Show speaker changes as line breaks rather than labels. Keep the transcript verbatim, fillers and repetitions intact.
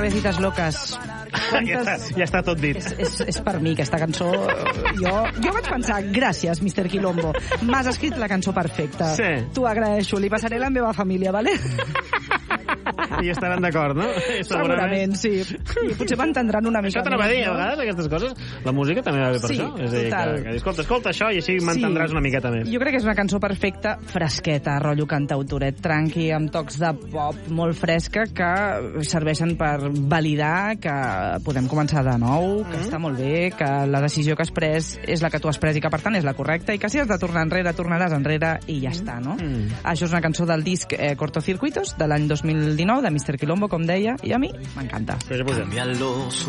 Cabecitas locas.
Quantes... Ja, està, ja està tot dit.
És, és, és per mi, aquesta cançó. Jo, jo vaig pensar, gràcies, mister Quilombo. M'has escrit la cançó perfecta.
Sí.
T'ho agraeixo. Li passaré a la meva família, vale?
I estaran d'acord, no?
Segurament, sí. I potser m'entendran una mica
això t'anava a dir, a vegades, aquestes coses. La música també va bé per
sí,
això. És a dir,
total.
que, que escolta, escolta això i així m'entendràs sí. una miqueta més.
Jo crec que és una cançó perfecta, fresqueta, rotllo cantautoret, tranqui, amb tocs de pop molt fresca, que serveixen per validar que podem començar de nou, que mm. està molt bé, que la decisió que has pres és la que tu has pres i que, per tant, és la correcta, i que si has de tornar enrere, tornaràs enrere i ja mm. està, no? Mm. Això és una cançó del disc eh, Cortocircuitos, de l'any dos mil dinou, de mister Quilombo, com deia, i a mi m'encanta.
Pues ja posem.